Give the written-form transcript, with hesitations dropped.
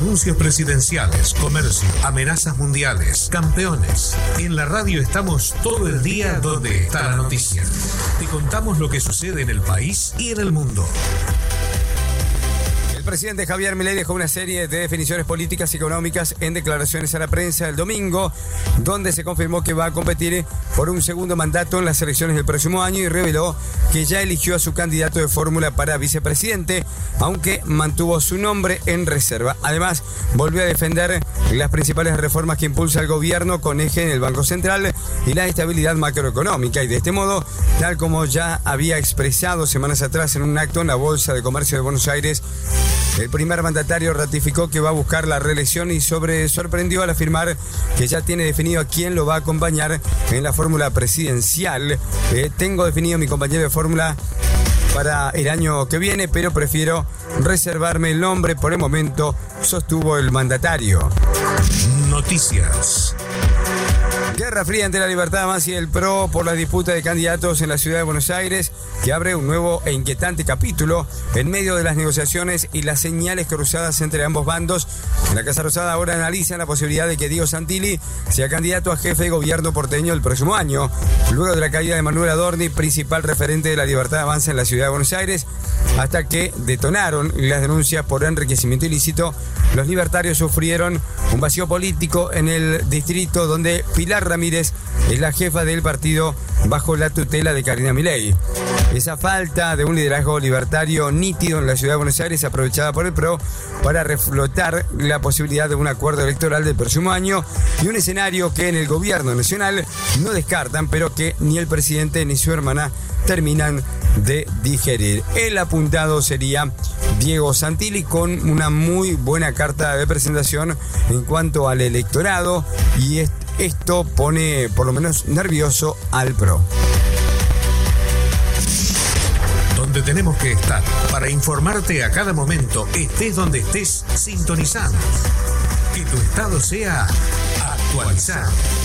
Anuncios presidenciales, comercio, amenazas mundiales, campeones. En la radio estamos todo el día donde está la noticia. Te contamos lo que sucede en el país y en el mundo. El presidente Javier Milei dejó una serie de definiciones políticas y económicas en declaraciones a la prensa el domingo, donde se confirmó que va a competir por un segundo mandato en las elecciones del próximo año y reveló que ya eligió a su candidato de fórmula para vicepresidente, aunque mantuvo su nombre en reserva. Además, volvió a defender las principales reformas que impulsa el gobierno con eje en el Banco Central y la estabilidad macroeconómica, y de este modo, tal como ya había expresado semanas atrás en un acto en la Bolsa de Comercio de Buenos Aires, el primer mandatario ratificó que va a buscar la reelección y sorprendió al afirmar que ya tiene definido a quién lo va a acompañar en la fórmula presidencial. Tengo definido mi compañero de fórmula para el año que viene, pero prefiero reservarme el nombre por el momento, sostuvo el mandatario. Noticias. Guerra fría entre la Libertad Avanza y el PRO por la disputa de candidatos en la ciudad de Buenos Aires, que abre un nuevo e inquietante capítulo en medio de las negociaciones y las señales cruzadas entre ambos bandos. En la Casa Rosada ahora analizan la posibilidad de que Diego Santilli sea candidato a jefe de gobierno porteño el próximo año. Luego de la caída de Manuel Adorni, principal referente de la Libertad Avanza en la ciudad de Buenos Aires, hasta que detonaron las denuncias por enriquecimiento ilícito, los libertarios sufrieron un vacío político en el distrito donde Pilar Ramírez es la jefa del partido bajo la tutela de Karina Milei. Esa falta de un liderazgo libertario nítido en la ciudad de Buenos Aires, aprovechada por el PRO para reflotar la posibilidad de un acuerdo electoral del próximo año y un escenario que en el gobierno nacional no descartan, pero que ni el presidente ni su hermana terminan de digerir. El apuntado sería Diego Santilli, con una muy buena carta de presentación en cuanto al electorado, y esto pone por lo menos nervioso al PRO. Donde tenemos que estar para informarte a cada momento, estés donde estés, sintonizados. Que tu estado sea actualizado.